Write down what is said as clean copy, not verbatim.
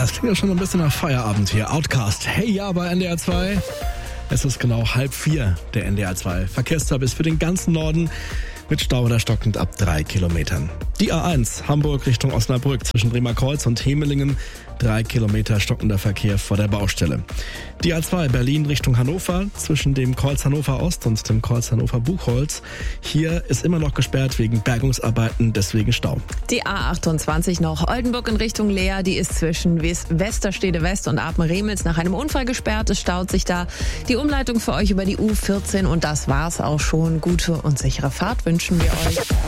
es klingt ja schon ein bisschen nach Feierabend hier. Outcast. Hey, ja, bei NDR 2. Es ist genau 3:30, der NDR 2 Verkehrsservice für den ganzen Norden. Mit Stau oder stockend ab 3 Kilometern. Die A1 Hamburg Richtung Osnabrück zwischen Bremer Kreuz und Hemelingen. 3 Kilometer stockender Verkehr vor der Baustelle. Die A2 Berlin Richtung Hannover zwischen dem Kreuz Hannover Ost und dem Kreuz Hannover Buchholz. Hier ist immer noch gesperrt wegen Bergungsarbeiten, deswegen Stau. Die A28 noch Oldenburg in Richtung Leer, die ist zwischen Westerstede West und Apen-Remitz nach einem Unfall gesperrt. Es staut sich da. Die Umleitung für euch über die U14 und das war's auch schon. Gute und sichere Fahrt wünschen wir euch.